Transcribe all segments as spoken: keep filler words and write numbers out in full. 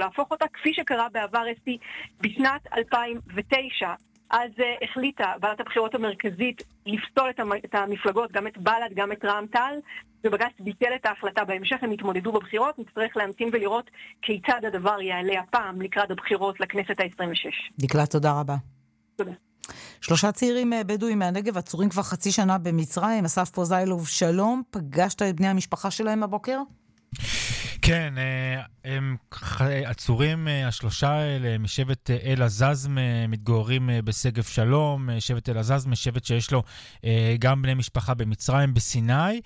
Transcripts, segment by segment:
להפוך אותה, כפי שקרה בעבר אסתי בשנת אלפיים ותשע. אז uh, החליטה ועדת הבחירות המרכזית לפסול את, המ- את המפלגות, גם את בל"ד, גם את רע"מ תע"ל, ובג"ץ ביטל את ההחלטה. בהמשך הם יתמודדו בבחירות, נצטרך להמתין ולראות כיצד הדבר יעלה הפעם לקראת הבחירות לכנסת ה-עשרים ושש. דקלה, תודה רבה. תודה. שלושה צעירים בדואים מהנגב עצורים כבר חצי שנה במצרים. אסף פוזיילוב, שלום. פגשת את בני המשפחה שלהם הבוקר? כן, הם עצורים, השלושה האלה, משבט אל עזאזם, מתגוררים בשגב שלום, שבט אל עזאזם, שבט שיש לו גם בני משפחה במצרים, בסיני,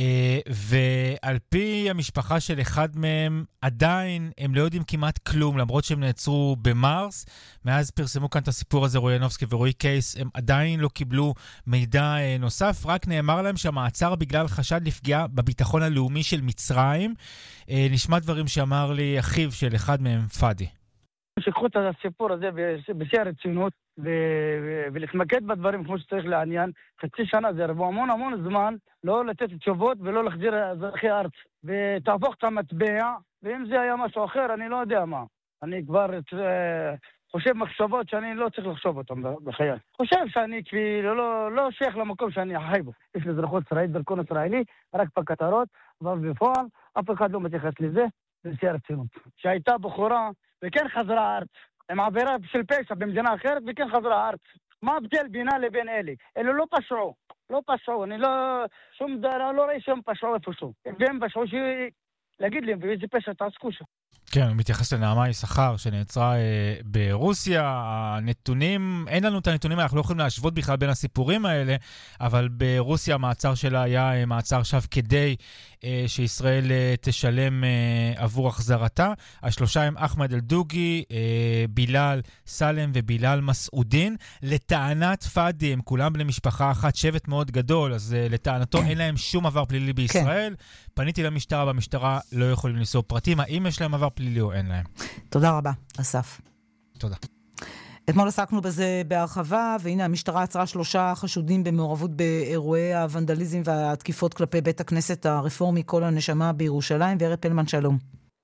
ועל פי המשפחה של אחד מהם, עדיין הם לא יודעים כמעט כלום, למרות שהם נעצרו במרס. מאז פרסמו כאן את הסיפור הזה רועי ינובסקי ורועי קייס, הם עדיין לא קיבלו מידע נוסף, רק נאמר להם שהמעצר בגלל חשד לפגיעה בביטחון הלאומי של מצרים. נשמע דברים שאמר לי אחיו של אחד מהם, פאדי. שיקחו את הסיפור הזה בשיא הרצינות ולהתמקד בדברים כמו שצריך לעניין. חצי שנה זה הרבה המון המון זמן לא לתת תשובות ולא להחזיר אזרחי ארץ, ותהפוך את המטבע, ואם זה היה משהו אחר אני לא יודע מה. אני כבר חושב מחשבות שאני לא צריך לחשוב אותם בחיי. חושב שאני כאילו לא, לא שייך למקום שאני חי בו. יש אזרחות ישראלית, דרכון ישראלי, רק בכותרות, אבל בפועל אף אחד לא מתייחס לזה בשיא הרצינות. שהייתה בחורה וכן חזרה ארץ, עם עבירה של פשע במדינה אחרת וכן חזרה ארץ. מה הבדל בינה לבין אלה? אלו לא פשעו, לא פשעו, אני לא, שום דבר, לא ראי שהם פשעו איפשהו. והם פשעו ש... להגיד לי, ואיזה פשע תעסקו שם. כן, הוא מתייחס לנעמה יששכר שנעצרה אה, ברוסיה. הנתונים, אין לנו את הנתונים, אנחנו לא יכולים להשוות בכלל בין הסיפורים האלה, אבל ברוסיה המעצר שלה היה אה, מעצר שווא כדי אה, שישראל אה, תשלם אה, עבור החזרתה. השלושה הם אחמד אל-דוגי, אה, בילal סלם ובילal מסעודין. לטענת פאדי, הם כולם בני משפחה אחת, שבט מאוד גדול, אז אה, לטענתו אין להם שום עבר פלילי בישראל. כן. פניתי למשטרה, במשטרה לא יכולים לנסוע פרטים, האם יש להם עבר פלילי או אין להם. תודה רבה, אסף. תודה. אתמול עסקנו בזה בהרחבה, והנה המשטרה עצרה שלושה חשודים במעורבות באירועי הוונדליזם והתקיפות כלפי בית הכנסת הרפורמי כל הנשמה בירושלים. ורד פלמן, שלום.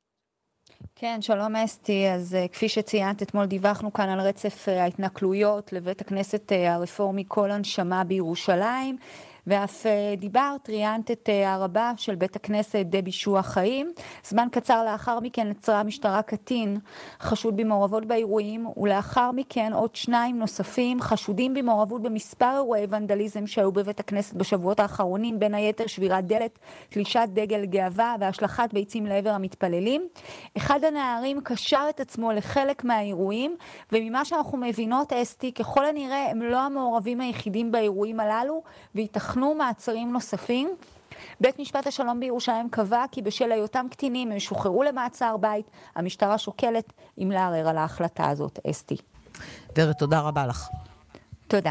כן, שלום אסתי. אז כפי שציינת, אתמול דיווחנו כאן על רצף ההתנכלויות לבית הכנסת הרפורמי כל הנשמה בירושלים, ואף דיברת, ראיינת את הרבה של בית הכנסת דבי שוע חיים. זמן קצר לאחר מכן עצרה המשטרה קטין חשוד במעורבות באירועים, ולאחר מכן עוד שניים נוספים חשודים במעורבות במספר אירועי ונדליזם שהיו בבית הכנסת בשבועות האחרונים, בין היתר שבירת דלת, תלישת דגל גאווה והשלכת ביצים לעבר המתפללים. אחד הנערים קשר את עצמו לחלק מהאירועים, וממה שאנחנו מבינות אסתי, ככל הנראה הם לא המעורבים היחידים באירועים הללו, והתכנו מעצרים נוספים. בית משפט השלום בירושלים קבע כי בשל היותם קטינים הם שוחררו למעצר בית. המשטרה שוקלת אם לערער על ההחלטה הזאת. אסתי. ורד, תודה רבה לך. תודה.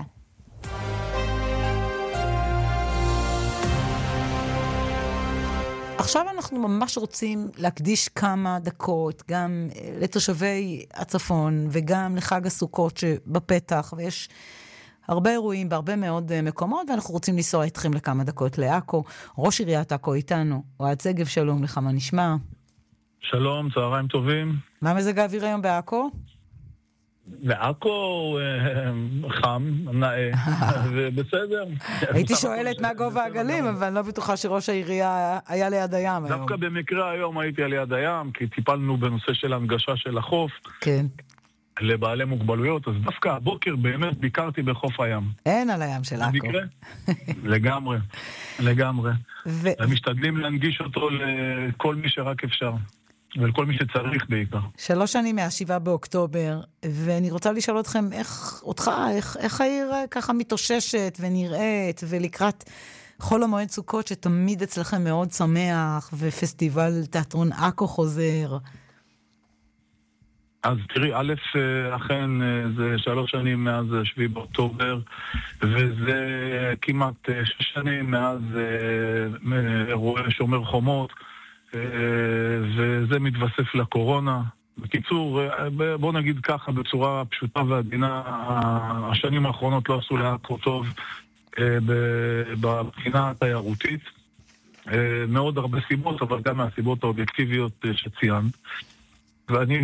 עכשיו אנחנו ממש רוצים להקדיש כמה דקות גם לתושבי הצפון וגם לחג הסוכות שבפתח, ויש הרבה אירועים בהרבה מאוד מקומות, ואנחנו רוצים לנסוע איתכם לכמה דקות לעכו. ראש עיריית עכו איתנו, אוהד שגב, שלום לך, מה נשמע? שלום, צהריים טובים. מה מזג האוויר היום בעכו? בעכו חם, נאה, ובסדר. הייתי שואלת מה גובה הגלים, אבל לא בטוחה שראש העירייה היה ליד הים היום. דווקא במקרה היום הייתי על יד הים, כי טיפלנו בנושא של הנגשה של החוף. כן. לבעלי מוגבלויות, אז דווקא הבוקר באמת ביקרתי בחוף הים. אין על הים של עכו. במקרה? לגמרי, לגמרי. ומשתדלים להנגיש אותו לכל מי שרק אפשר, ולכל מי שצריך בעיקר. שלוש שנים מהשבעה באוקטובר, ואני רוצה לשאול אתכם, איך, אותך, איך, איך העיר ככה מתאוששת ונראית, ולקראת חול המועד סוכות שתמיד אצלכם מאוד שמח, ופסטיבל תיאטרון עכו חוזר. אז תראי, א', אכן זה שלוש שנים מאז שביעי באוקטובר, וזה כמעט שש שנים מאז אירועי שומר חומות, וזה מתווסף לקורונה. בקיצור, בוא נגיד ככה, בצורה פשוטה ועדינה, השנים האחרונות לא עשו לעכו טוב בבחינה התיירותית. מאוד הרבה סיבות, אבל גם מהסיבות האובייקטיביות שציינת. ואני